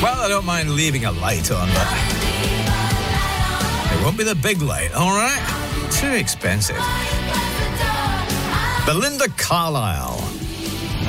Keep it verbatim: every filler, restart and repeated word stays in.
Well, I don't mind leaving a light on, but it won't be the big light, all right? Too expensive. Belinda Carlisle.